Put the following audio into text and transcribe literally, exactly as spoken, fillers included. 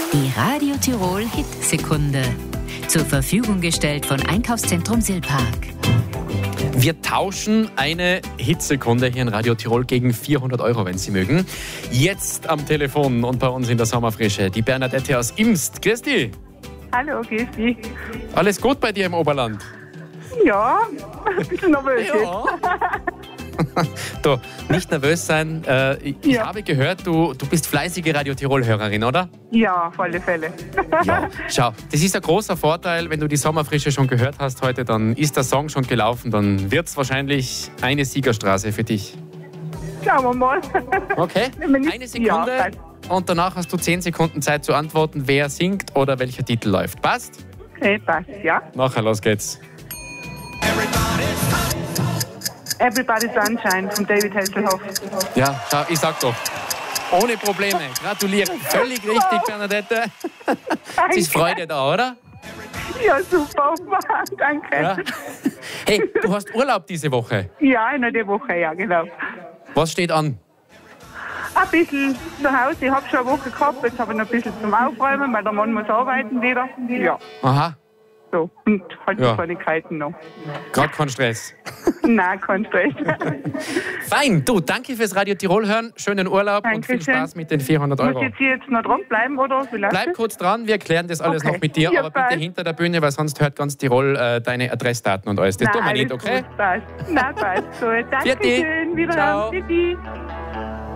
Die Radio Tirol Hitsekunde. Zur Verfügung gestellt von Einkaufszentrum Silpark. Wir tauschen eine Hitsekunde hier in Radio Tirol gegen vierhundert Euro, wenn Sie mögen. Jetzt am Telefon und bei uns in der Sommerfrische die Bernadette aus Imst. Grüß dich. Hallo, grüß dich. Alles gut bei dir im Oberland? Ja, ein bisschen nervös. Ja. Du, nicht nervös sein. Äh, ich Ja. habe gehört, du, du bist fleißige Radio Tirol-Hörerin, oder? Ja, auf alle Fälle. Ja. Schau, das ist ein großer Vorteil, wenn du die Sommerfrische schon gehört hast heute, dann ist der Song schon gelaufen, dann wird es wahrscheinlich eine Siegerstraße für dich. Schauen wir mal. Okay, Wenn ich- eine Sekunde Ja, passt. und danach hast du zehn Sekunden Zeit zu antworten, wer singt oder welcher Titel läuft. Passt? Okay, passt, ja. Nachher, los geht's. Everybody's Sunshine von David Hasselhoff. Ja, schau, ich sag doch. Ohne Probleme. Gratuliere. Völlig richtig, Bernadette. Es ist Freude da, oder? Ja, super. Danke. Ja. Hey, du hast Urlaub diese Woche. Ja, in der Woche, ja, genau. Was steht an? Ein bisschen zu Hause. Ich habe schon eine Woche gehabt. Jetzt habe ich noch ein bisschen zum Aufräumen, weil der Mann muss arbeiten wieder. Ja, Aha, so. Und halt Ja. die Kleinigkeiten noch. gerade kein Stress. Nein, kein Stress. Fein, du, danke fürs Radio Tirol hören. Schönen Urlaub und viel Dankeschön. Spaß mit den vierhundert Muss Euro. ich jetzt hier jetzt noch dranbleiben, oder? Wie läuft Bleib das? kurz dran, wir klären das alles Okay. noch mit dir, Ja, aber bitte passt. hinter der Bühne, weil sonst hört ganz Tirol äh, deine Adressdaten und alles. Das Nein, tun wir nicht, alles okay? Gut, passt. Nein, passt. Gut. Danke Vierte. schön. Ciao. Wiederhören. Tschüssi.